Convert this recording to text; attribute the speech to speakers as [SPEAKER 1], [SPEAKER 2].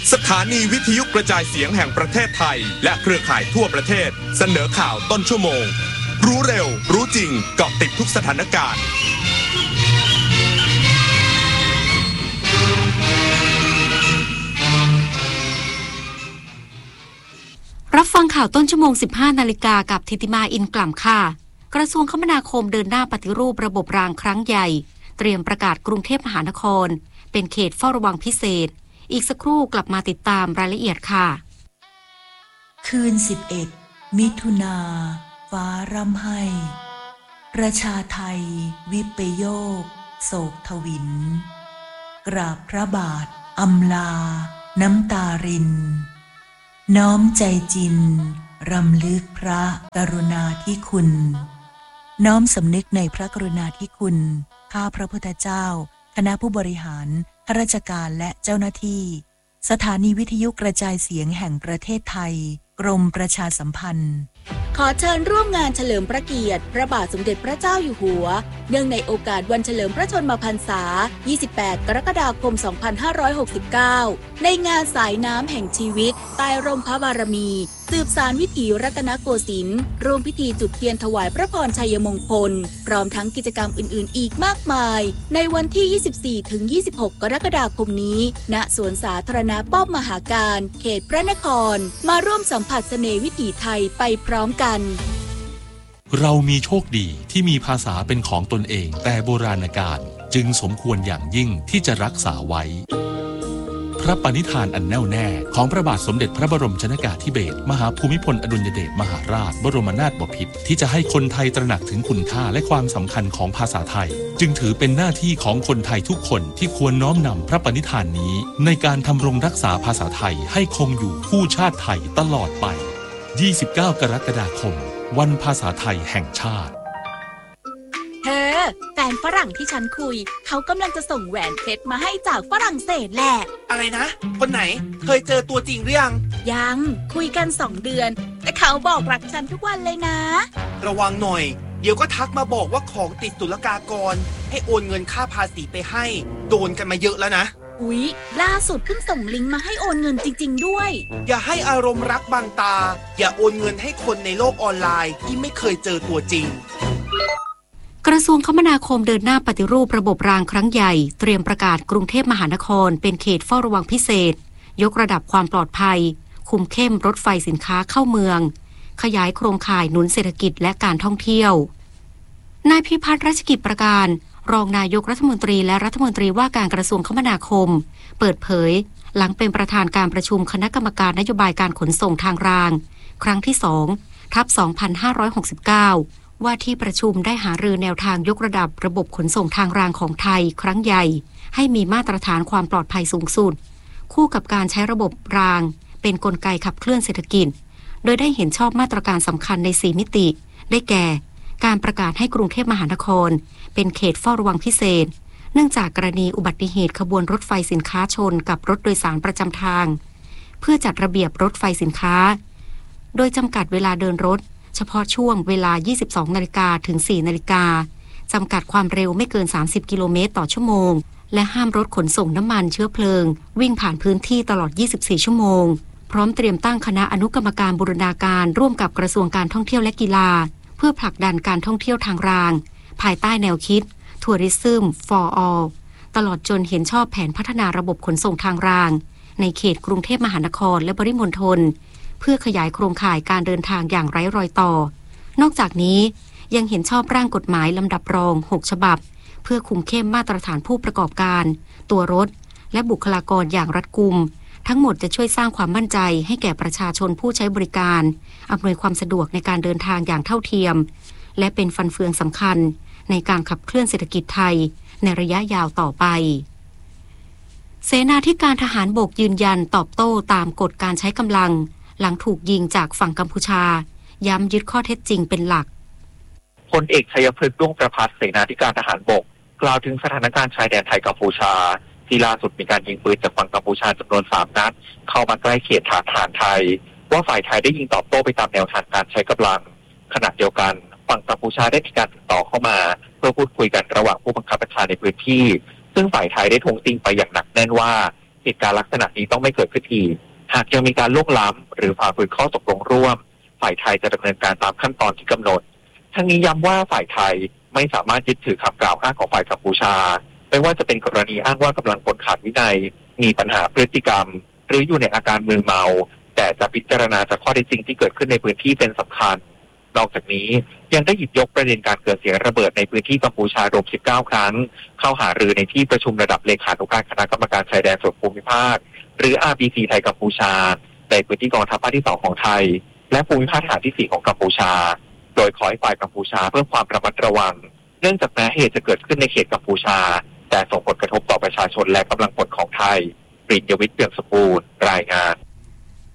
[SPEAKER 1] สถานีวิทยุกระจายเสียงแห่งประเทศไทยและเครือข่ายทั่วประเทศเสนอข่าวต้นชั่วโมงรู้เร็วรู้จริงเกาะติดทุกสถานการณ์
[SPEAKER 2] รับฟังข่าวต้นชั่วโมง 15 นาฬิกากับธิติมาอินกล่ำค่ะกระทรวงคมนาคมเดินหน้าปฏิรูประบบรางครั้งใหญ่เตรียมประกาศกรุงเทพมหานครเป็นเขตเฝ้าระวังพิเศษอีกสักครู่กลับมาติดตามรายละเอียดค่ะ
[SPEAKER 3] คืน11มิถุนาฟ้าร่ำไห้ประชาไทยวิปโยคโศกทวินกราบพระบาทอำลาน้ำตารินน้อมใจจินรำลึกพระกรุณาธิคุณน้อมสำนึกในพระกรุณาธิคุณข้าพระพุทธเจ้าคณะผู้บริหารข้าราชการและเจ้าหน้าที่สถานีวิทยุกระจายเสียงแห่งประเทศไทยกรมประชาสัมพันธ์
[SPEAKER 4] ขอเชิญร่วมงานเฉลิมพระเกียรติพระบาทสมเด็จพระเจ้าอยู่หัวเนื่องในโอกาสวันเฉลิมพระชนมพรรษา 28 กรกฎาคม 2569 ในงานสายน้ำแห่งชีวิตใต้ร่มพระบารมีสืบสานวิถีรัตนโกสินทร์ร่วมพิธีจุดเทียนถวายพระพรชัยมงคลพร้อมทั้งกิจกรรมอื่นๆอีกมากมายในวันที่ 24-26 กรกฎาคมนี้ณสวนสาธารณะป้อมมหาการเขตพระนครมาร่วมสัมผัสเสน่ห์วิถีไทยไปพร้อมกัน
[SPEAKER 5] เรามีโชคดีที่มีภาษาเป็นของตนเองแต่โบราณกาลจึงสมควรอย่างยิ่งที่จะรักษาไว้พระปณิธานอันแน่วแน่ของพระบาทสมเด็จพระบรมชนกาธิเบศรมหาภูมิพลอดุลยเดชมหาราชบรมนาถบพิตรที่จะให้คนไทยตระหนักถึงคุณค่าและความสำคัญของภาษาไทยจึงถือเป็นหน้าที่ของคนไทยทุกคนที่ควรน้อมนำพระปณิธานนี้ในการทำรงรักษาภาษาไทยให้คงอยู่คู่ชาติไทยตลอดไป29 กรกฎาคมวันภาษาไทยแห่งชาติ
[SPEAKER 4] เธอแฟนฝรั่งที่ฉันคุยเขากำลังจะส่งแหวนเพชรมาให้จากฝรั่งเศสแหละ
[SPEAKER 6] อะไรนะคนไหนเคยเจอตัวจริงหรือ
[SPEAKER 4] ยังคุยกัน2 เดือนแต่เขาบอกรักฉันทุกวันเลยนะ
[SPEAKER 6] ระวังหน่อยเดี๋ยวก็ทักมาบอกว่าของติดศุลกากรให้โอนเงินค่าภาษีไปให้โดนกันมาเยอะแล้วนะ
[SPEAKER 4] อุ๊ยล่าสุดเพิ่งส่งลิงก์มาให้โอนเงินจริงๆด้วย
[SPEAKER 6] อย่าให้อารมณ์รักบังตาอย่าโอนเงินให้คนในโลกออนไลน์ที่ไม่เคยเจอตัวจริง
[SPEAKER 2] กระทรวงคมนาคมเดินหน้าปฏิรูประบบรางครั้งใหญ่เตรียมประกาศกรุงเทพมหานครเป็นเขตเฝ้าระวังพิเศษยกระดับความปลอดภัยคุมเข้มรถไฟสินค้าเข้าเมืองขยายโครงข่ายหนุนเศรษฐกิจและการท่องเที่ยวนายพิพัฒน์รัชกิจประการรองนายกรัฐมนตรีและรัฐมนตรีว่าการกระทรวงคมนาคมเปิดเผยหลังเป็นประธานการประชุมคณะกรรมการนโยบายการขนส่งทางรางครั้งที่ 2/2569 ว่าที่ประชุมได้หารือแนวทางยกระดับระบบขนส่งทางรางของไทยครั้งใหญ่ให้มีมาตรฐานความปลอดภัยสูงสุดคู่กับการใช้ระบบรางเป็นกลไกขับเคลื่อนเศรษฐกิจโดยได้เห็นชอบมาตรการสำคัญใน4 มิติได้แก่การประกาศให้กรุงเทพมหานครเป็นเขตเฝ้าระวังพิเศษเนื่องจากกรณีอุบัติเหตุขบวนรถไฟสินค้าชนกับรถโดยสารประจำทางเพื่อจัดระเบียบรถไฟสินค้าโดยจำกัดเวลาเดินรถเฉพาะช่วงเวลา 22 นาฬิกาถึง 4 นาฬิกาจำกัดความเร็วไม่เกิน 30 กิโลเมตรต่อชั่วโมงและห้ามรถขนส่งน้ำมันเชื้อเพลิงวิ่งผ่านพื้นที่ตลอด 24 ชั่วโมงพร้อมเตรียมตั้งคณะอนุกรรมการบูรณาการร่วมกับกระทรวงการท่องเที่ยวและกีฬาเพื่อผลักดันการท่องเที่ยวทางรางภายใต้แนวคิด Tourism for All ตลอดจนเห็นชอบแผนพัฒนาระบบขนส่งทางรางในเขตกรุงเทพมหานครและปริมณฑลเพื่อขยายโครงข่ายการเดินทางอย่างไร้รอยต่อนอกจากนี้ยังเห็นชอบร่างกฎหมายลำดับรอง 6 ฉบับเพื่อคุมเข้มมาตรฐานผู้ประกอบการตัวรถและบุคลากรอย่างรัดกุมทั้งหมดจะช่วยสร้างความมั่นใจให้แก่ประชาชนผู้ใช้บริการอำนวยความสะดวกในการเดินทางอย่างเท่าเทียมและเป็นฟันเฟืองสำคัญในการขับเคลื่อนเศรษฐกิจไทยในระยะยาวต่อไปเสนาธิการทหารบกยืนยันตอบโต้ตามกฎการใช้กำลังหลังถูกยิงจากฝั่งกัมพูชาย้ำยึดข้อเท็จจริงเป็นหลัก
[SPEAKER 7] พลเอกชัยพฤกษ์ ด้วงประภัสเสนาธิการทหารบกกล่าวถึงสถานการณ์ชายแดนไทยกัมพูชาที่ล่าสุดมีการยิงปืนจากฝั่งกัมพูชาจำนวน3 นัดเข้ามาใกล้เขตฐานทหารไทยว่าฝ่ายไทยได้ยิงตอบโต้ไปตามแนวทางการใช้กำลังขณะเดียวกันฝั่งกัมพูชาได้มีการติดต่อเข้ามาเพื่อพูดคุยกันระหว่างผู้บังคับบัญชาในพื้นที่ซึ่งฝ่ายไทยได้ทวงติงไปอย่างหนักแน่นว่าเหตุการณ์ลักษณะนี้ต้องไม่เกิดขึ้นอีกหากยังมีการล่วงล้ำหรือฝ่าฝืนข้อตกลงร่วมฝ่ายไทยจะดำเนินการตามขั้นตอนที่กำหนดทั้งนี้ย้ำว่าฝ่ายไทยไม่สามารถยึดถือคำกล่าวอ้างของฝ่ายกัมพูชาไม่ว่าจะเป็นกรณีอ้างว่ากำลังพลขาดวินัยมีปัญหาพฤติกรรมหรืออยู่ในอาการมึนเมาแต่จะพิจารณาจากข้อเท็จจริงที่เกิดขึ้นในพื้นที่เป็นสำคัญนอกจากนี้ยังได้หยิบยกประเด็นการเกิดเสียงระเบิดในพื้นที่กัมพูชารวม19 ครั้งเข้าหารือในที่ประชุมระดับเลขานุการคณะกรรมการชายแดนส่วนภูมิภาคหรือ RBC ไทยกัมพูชาในพื้นที่กองทัพภาคที่2ของไทยและภูมิภาคฐานที่4ของกัมพูชาโดยขอให้ฝ่ายกัมพูชาเพิ่มความระมัดระวังเนื่องจากแม้เหตุจะเกิดขึ้นในเขตกัมพูชาแต่ส่งผลกระทบต่อประชาชนและกำลังพลของไทยปรีดยวิทย์เปี่ยมสมบูรณ์รายงาน